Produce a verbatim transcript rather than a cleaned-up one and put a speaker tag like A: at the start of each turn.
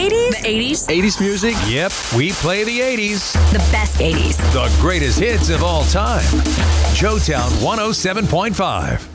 A: eighties? The eighties?
B: eighties music?
C: Yep, we play the eighties.
A: The best eighties.
C: The greatest hits of all time. Joetown one oh seven point five.